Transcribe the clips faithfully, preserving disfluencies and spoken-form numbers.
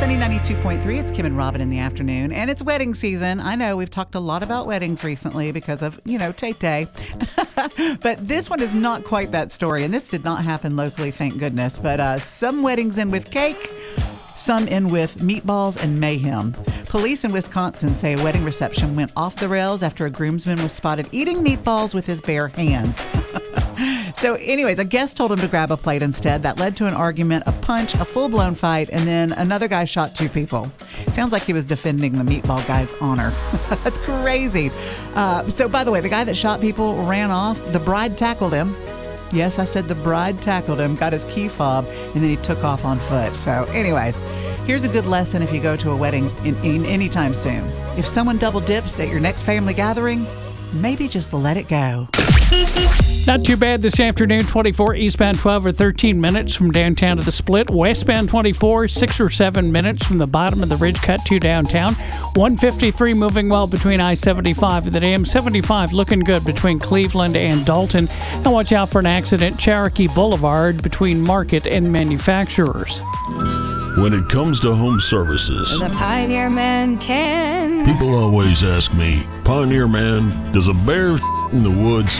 Sunny ninety-two point three. It's Kim and Robin in the afternoon, and it's wedding season. I know we've talked a lot about weddings recently because of, you know, Tay-Tay. But this one is not quite that story, and this did not happen locally, thank goodness. But uh, some weddings end with cake, some end with meatballs and mayhem. Police in Wisconsin say a wedding reception went off the rails after a groomsman was spotted eating meatballs with his bare hands. So anyways, a guest told him to grab a plate instead. That led to an argument, a punch, a full-blown fight, and then another guy shot two people. Sounds like he was defending the meatball guy's honor. That's crazy. Uh, so by the way, the guy that shot people ran off. The bride tackled him. Yes, I said the bride tackled him, got his key fob, and then he took off on foot. So anyways, here's a good lesson if you go to a wedding in, in anytime soon. If someone double dips at your next family gathering, maybe just let it go. Not too bad this afternoon. twenty-four eastbound, twelve or thirteen minutes from downtown to the Split. Westbound twenty-four, six or seven minutes from the bottom of the Ridge Cut to downtown. one fifty-three moving well between I seventy-five and the dam. seventy-five looking good between Cleveland and Dalton. And watch out for an accident, Cherokee Boulevard between Market and Manufacturers. When it comes to home services, the Pioneer Man can. People always ask me, Pioneer Man, does a bear in the woods?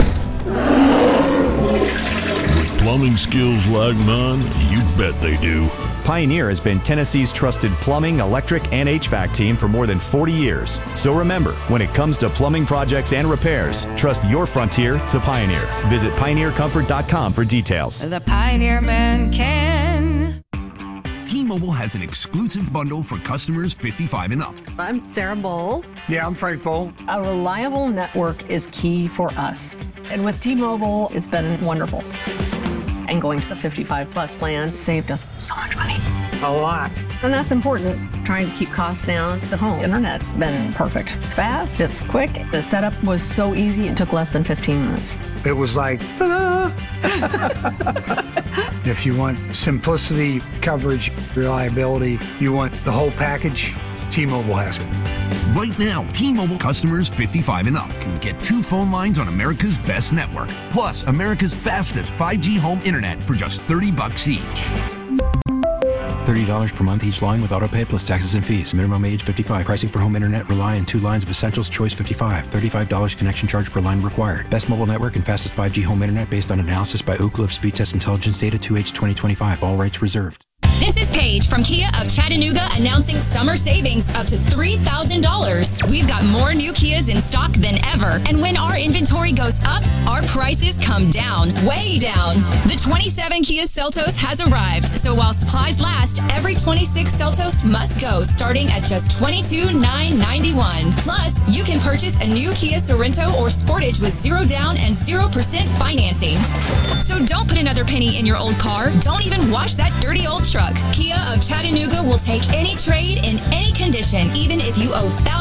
With plumbing skills like mine, you bet they do. Pioneer has been Tennessee's trusted plumbing, electric, and H V A C team for more than forty years. So remember, when it comes to plumbing projects and repairs, trust your frontier to Pioneer. Visit pioneer comfort dot com for details. The Pioneer Man can. T-Mobile has an exclusive bundle for customers fifty-five and up. I'm Sarah Bowl. Yeah, I'm Frank Bowl. A reliable network is key for us. And with T-Mobile, it's been wonderful. And going to the fifty-five plus plan saved us so much money. A lot. And that's important, trying to keep costs down. The home internet's been perfect. It's fast, it's quick. The setup was so easy, it took less than fifteen minutes. It was like, ta-da! If you want simplicity, coverage, reliability, you want the whole package, T-Mobile has it. Right now, T-Mobile customers fifty-five and up can get two phone lines on America's best network, plus America's fastest five G home internet for just thirty bucks each. thirty dollars per month each line with autopay plus taxes and fees. Minimum age fifty-five. Pricing for home internet rely on two lines of Essentials Choice fifty-five. thirty-five dollars connection charge per line required. Best mobile network and fastest five G home internet based on analysis by Ookla of Speed Test Intelligence data two H twenty twenty-five. All rights reserved. This is Paige from Kia of Chattanooga announcing summer savings up to three thousand dollars. We've got more new Kias in stock than ever. And when our inventory goes up, our prices come down, way down. The twenty-seven Kia Seltos has arrived. So while supplies last, every twenty-six Seltos must go, starting at just twenty-two thousand nine hundred ninety-one dollars. Plus, you can purchase a new Kia Sorento or Sportage with zero down and zero percent financing. So don't put another penny in your old car. Don't even wash that dirty old truck. Kia of Chattanooga will take any trade in any condition, even if you owe thousands